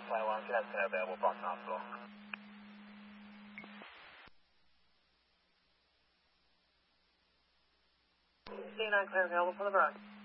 fly 1, flight available, button up block. C9 clear available for the Verizon.